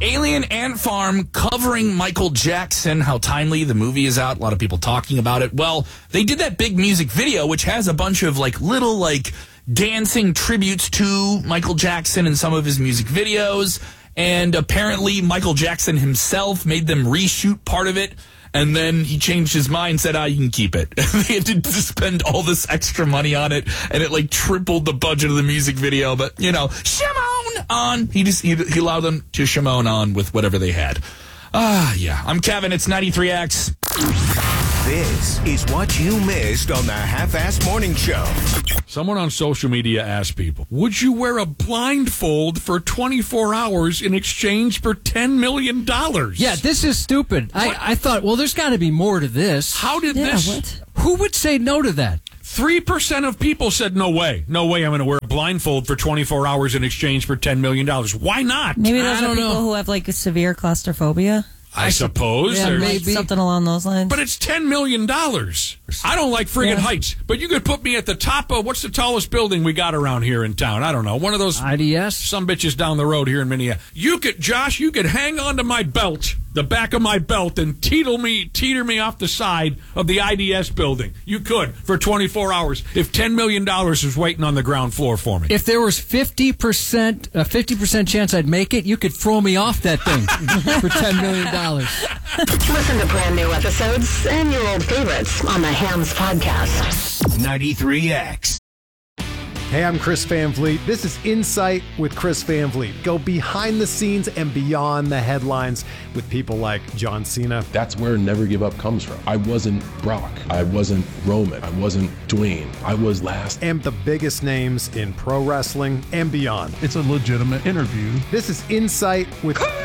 Alien Ant Farm covering Michael Jackson, how timely the movie is out. A lot of people talking about it. Well, they did that big music video, which has a bunch of little dancing tributes to Michael Jackson in some of his music videos. And apparently Michael Jackson himself made them reshoot part of it. And then he changed his mind, said, you can keep it. They had to spend all this extra money on it, and it tripled the budget of the music video. But, Shimon on. He allowed them to Shimon on with whatever they had. Yeah. I'm Kevin. It's 93X. This is what you missed on the Half-Ass Morning Show. Someone on social media asked people, would you wear a blindfold for 24 hours in exchange for $10 million? Yeah, this is stupid. I thought, well, there's got to be more to this. How did this? What? Who would say no to that? 3% of people said, no way. No way I'm going to wear a blindfold for 24 hours in exchange for $10 million. Why not? Maybe those are people who have severe claustrophobia. I suppose. Yeah, maybe. Something along those lines. But it's $10 million. I don't like friggin' heights, but you could put me at the top of, what's the tallest building we got around here in town? I don't know. One of those IDS? Some bitches down the road here in Minneapolis. Josh, you could hang onto my belt, the back of my belt, and teeter me off the side of the IDS building. You could for 24 hours if $10 million was waiting on the ground floor for me. If there was 50% chance I'd make it, you could throw me off that thing for $10 million. Listen to brand new episodes and your old favorites on the Hams Podcast. 93X. Hey, I'm Chris Van Vliet. This is Insight with Chris Van Vliet. Go behind the scenes and beyond the headlines with people like John Cena. That's where Never Give Up comes from. I wasn't Brock. I wasn't Roman. I wasn't Dwayne. I was last. And the biggest names in pro wrestling and beyond. It's a legitimate interview. This is Insight with Chris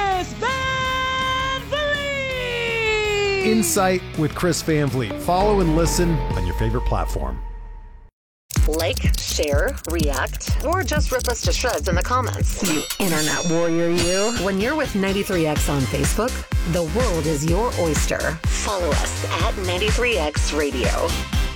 Van Vliet! Insight with Chris Van Vliet. Follow and listen on your favorite platform. Like, share, react, or just rip us to shreds in the comments. You internet warrior, you. When you're with 93X on Facebook, the world is your oyster. Follow us at 93X Radio.